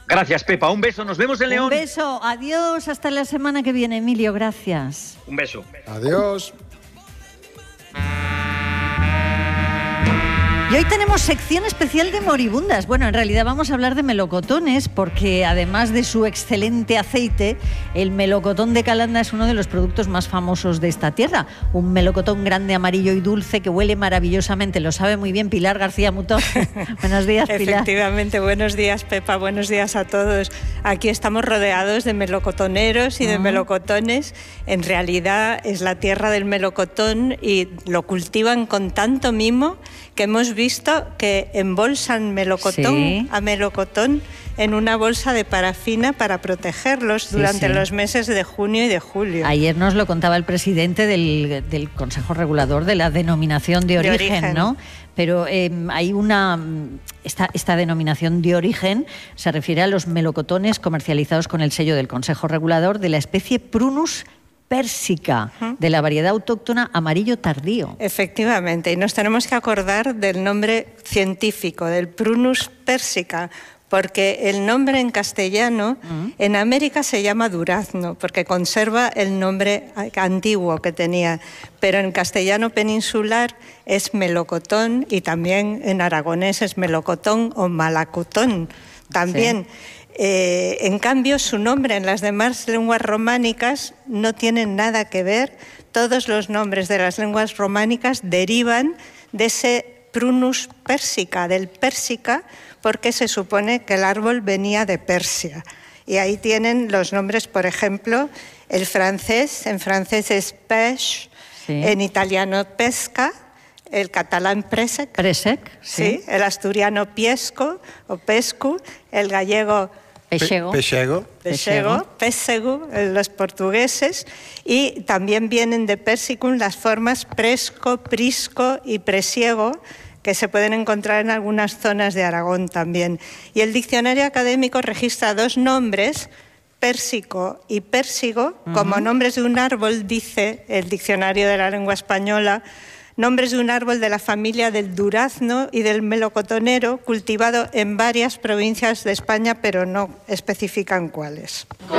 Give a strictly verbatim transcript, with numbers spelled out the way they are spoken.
Gracias, Pepa. Un beso. Nos vemos en León. Un beso. Adiós. Hasta la semana que viene, Emilio. Gracias. Un beso. Adiós. Y hoy tenemos sección especial de moribundas. Bueno, en realidad vamos a hablar de melocotones porque además de su excelente aceite, el melocotón de Calanda es uno de los productos más famosos de esta tierra. Un melocotón grande, amarillo y dulce que huele maravillosamente. Lo sabe muy bien Pilar García Mutón. Buenos días, Pilar. Efectivamente, buenos días, Pepa. Buenos días a todos. Aquí estamos rodeados de melocotoneros y de uh-huh. melocotones. En realidad es la tierra del melocotón y lo cultivan con tanto mimo que hemos visto que embolsan melocotón sí. a melocotón en una bolsa de parafina para protegerlos durante sí, sí. los meses de junio y de julio. Ayer nos lo contaba el presidente del, del Consejo Regulador de la denominación de origen, de origen. ¿no? Pero eh, hay una... Esta, esta denominación de origen se refiere a los melocotones comercializados con el sello del Consejo Regulador de la especie Prunus pérsica, de la variedad autóctona amarillo tardío. Efectivamente, y nos tenemos que acordar del nombre científico, del Prunus pérsica, porque el nombre en castellano, uh-huh. en América se llama durazno, porque conserva el nombre antiguo que tenía, pero en castellano peninsular es melocotón y también en aragonés es melocotón o malacotón también. Sí. Eh, en cambio, su nombre en las demás lenguas románicas no tiene nada que ver. Todos los nombres de las lenguas románicas derivan de ese Prunus pérsica, del pérsica, porque se supone que el árbol venía de Persia. Y ahí tienen los nombres, por ejemplo, el francés, en francés es pêche, sí. en italiano pesca, el catalán presec, presec sí. sí, el asturiano piesco o pescu, el gallego Pechego. Pechego. Pechego, pésego, los portugueses, y también vienen de persicum las formas presco, prisco y presiego, que se pueden encontrar en algunas zonas de Aragón también. Y el diccionario académico registra dos nombres, pérsico y pérsigo, uh-huh. como nombres de un árbol, dice el diccionario de la lengua española, nombres de un árbol de la familia del durazno y del melocotonero, cultivado en varias provincias de España, pero no especifican cuáles.